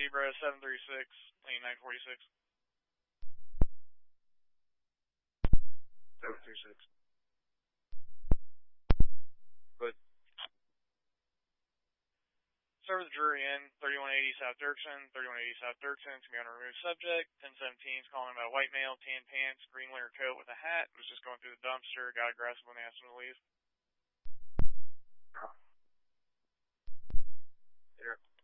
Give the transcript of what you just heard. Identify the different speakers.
Speaker 1: Zebra 736, lane 946. 736. Good. Serve the jury in 3180 South Dirksen, 3180 South Dirksen, to be on a removed subject. 1017 is calling about a white male, tan pants, green layer coat with a hat. Was just going through the dumpster, got aggressive when they asked him to leave. Yeah.